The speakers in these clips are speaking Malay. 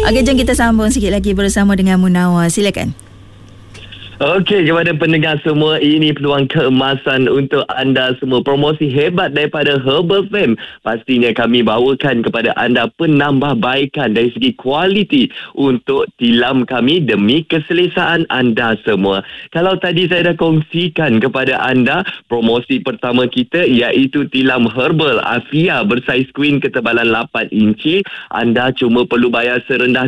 Okey, jom kita sambung sikit lagi bersama dengan Munawar. Silakan. Okey, kepada pendengar semua, ini peluang keemasan untuk anda semua. Promosi hebat daripada Herbal Fame. Pastinya kami bawakan kepada anda penambahbaikan dari segi kualiti untuk tilam kami demi keselesaan anda semua. Kalau tadi saya dah kongsikan kepada anda, promosi pertama kita iaitu tilam Herbal Afia bersaiz queen ketebalan 8 inci. Anda cuma perlu bayar serendah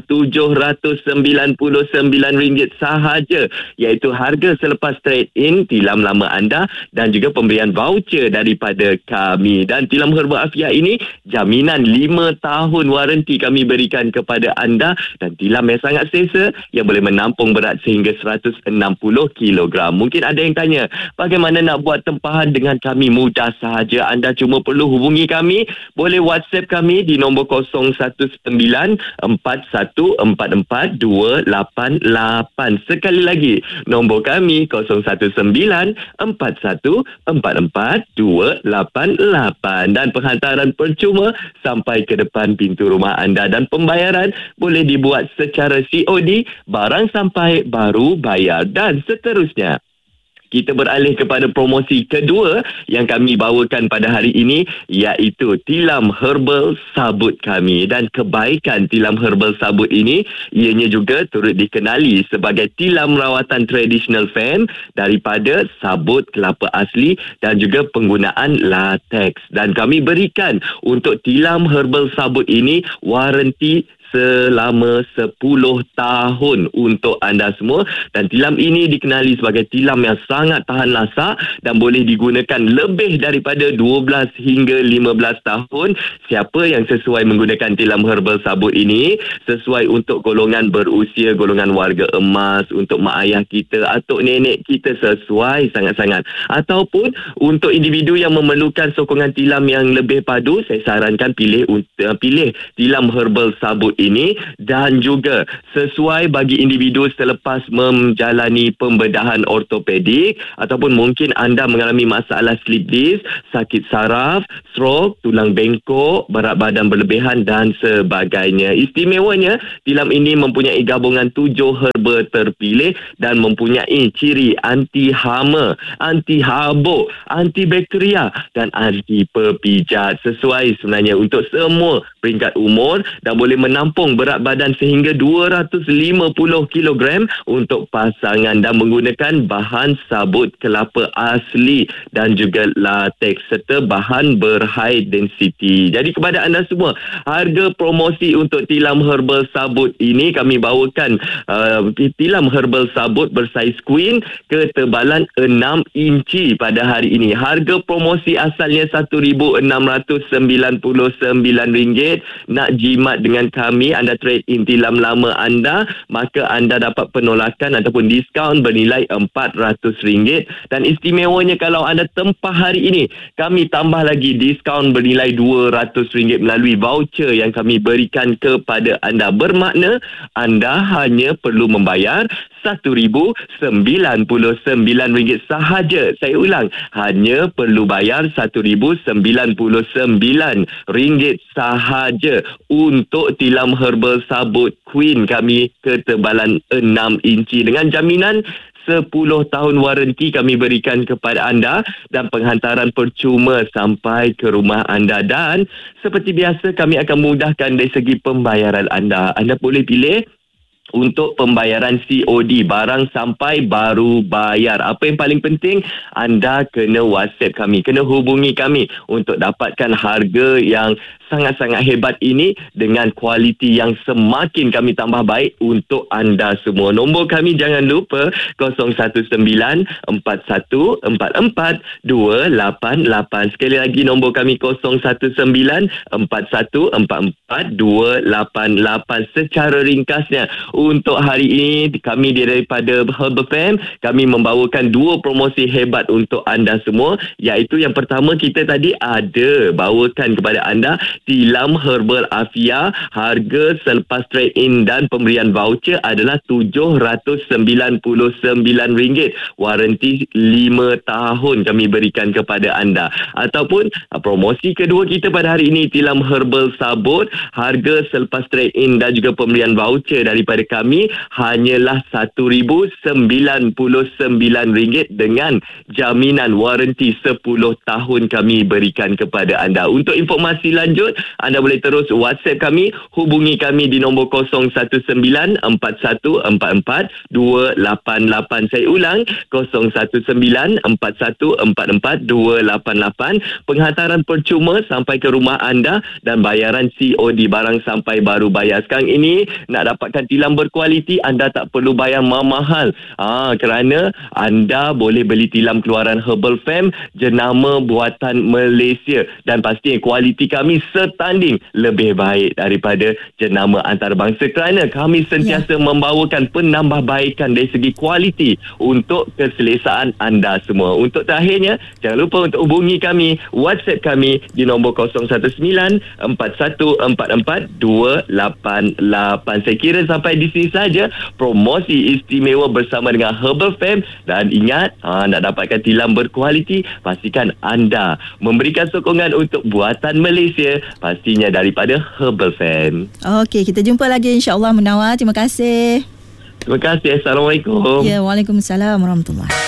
RM799 sahaja, iaitu harga selepas trade-in tilam lama anda dan juga pemberian voucher daripada kami. Dan tilam Herbal Afia ini jaminan 5 tahun waranti kami berikan kepada anda, dan tilam yang sangat selesa yang boleh menampung berat sehingga 160 kilogram. Mungkin ada yang tanya, bagaimana nak buat tempahan dengan kami? Mudah sahaja. Anda cuma perlu hubungi kami, boleh WhatsApp kami di nombor 01941444288. Sekali lagi, nombor kami 01941444288, dan penghantaran percuma sampai ke depan pintu rumah anda, dan pembayaran boleh dibuat secara COD, barang sampai baru bayar, dan seterusnya. Kita beralih kepada promosi kedua yang kami bawakan pada hari ini, iaitu tilam herbal sabut kami. Dan kebaikan tilam herbal sabut ini, ianya juga turut dikenali sebagai tilam rawatan traditional fam daripada sabut kelapa asli dan juga penggunaan latex. Dan kami berikan untuk tilam herbal sabut ini waranti selama 10 tahun untuk anda semua, dan tilam ini dikenali sebagai tilam yang sangat tahan lasak dan boleh digunakan lebih daripada 12 hingga 15 tahun. Siapa yang sesuai menggunakan tilam herbal sabut ini, sesuai untuk golongan berusia, golongan warga emas, untuk mak ayah kita, atuk nenek kita, sesuai sangat-sangat. Ataupun untuk individu yang memerlukan sokongan tilam yang lebih padu, saya sarankan pilih tilam herbal sabut ini. Dan juga sesuai bagi individu selepas menjalani pembedahan ortopedik, ataupun mungkin anda mengalami masalah slip disc, sakit saraf, stroke, tulang bengkok, berat badan berlebihan dan sebagainya. Istimewanya, tilam ini mempunyai gabungan 7 herba terpilih dan mempunyai ciri anti hama, anti habuk, anti bakteria dan anti pepijat. Sesuai sebenarnya untuk semua peringkat umur, dan boleh menampung berat badan sehingga 250 kilogram untuk pasangan, dan menggunakan bahan sabut kelapa asli dan juga latex serta bahan berhigh density. Jadi kepada anda semua, harga promosi untuk tilam herbal sabut ini kami bawakan tilam herbal sabut bersaiz queen ketebalan 6 inci pada hari ini. Harga promosi asalnya RM1,699. Nak jimat dengan kami, anda trade in tilam lama anda, maka anda dapat penolakan ataupun diskaun bernilai RM400. Dan istimewanya, kalau anda tempah hari ini, kami tambah lagi diskaun bernilai RM200 melalui voucher yang kami berikan kepada anda. Bermakna anda hanya perlu membayar RM1,099 sahaja. Saya ulang, hanya perlu bayar RM1,099 sahaja untuk tilam herbal sabut queen kami ketebalan 6 inci dengan jaminan 10 tahun waranti kami berikan kepada anda, dan penghantaran percuma sampai ke rumah anda. Dan seperti biasa, kami akan mudahkan dari segi pembayaran anda. Anda boleh pilih untuk pembayaran COD, barang sampai baru bayar. Apa yang paling penting, anda kena WhatsApp kami, kena hubungi kami untuk dapatkan harga yang sangat-sangat hebat ini dengan kualiti yang semakin kami tambah baik untuk anda semua. Nombor kami jangan lupa 01941444288. Sekali lagi, nombor kami 01941444288. Secara ringkasnya, untuk hari ini kami daripada Herbal Fam, kami membawakan 2 promosi hebat untuk anda semua, iaitu yang pertama kita tadi ada bawakan kepada anda tilam Herbal Afia. Harga selepas trade-in dan pemberian voucher adalah RM799. Waranti 5 tahun kami berikan kepada anda. Ataupun promosi kedua kita pada hari ini, tilam Herbal Sabut. Harga selepas trade-in dan juga pemberian voucher daripada kami hanyalah RM1,099 dengan jaminan waranti 10 tahun kami berikan kepada anda. Untuk informasi lanjut, anda boleh terus WhatsApp kami, hubungi kami di nombor 0194442888. Saya ulang, 0194442888. Penghantaran percuma sampai ke rumah anda dan bayaran COD, barang sampai baru bayar. Sekarang ini nak dapatkan tilam berkualiti, anda tak perlu bayar mahal. Kerana anda boleh beli tilam keluaran Herbal Fam, jenama buatan Malaysia, dan pastinya kualiti kami setanding lebih baik daripada jenama antarabangsa, kerana kami sentiasa membawakan penambahbaikan dari segi kualiti untuk keselesaan anda semua. Untuk terakhirnya, jangan lupa untuk hubungi kami, WhatsApp kami di nombor 0194442888. Saya kira sampai di sini saja promosi istimewa bersama dengan Herbal Fam. Dan ingat, nak dapatkan tilam berkualiti, pastikan anda memberikan sokongan untuk buatan Malaysia, pastinya daripada Herbal Fam. Okey, kita jumpa lagi insya-Allah Munawar. Terima kasih. Terima kasih. Assalamualaikum. Ya, Waalaikumsalam warahmatullahi.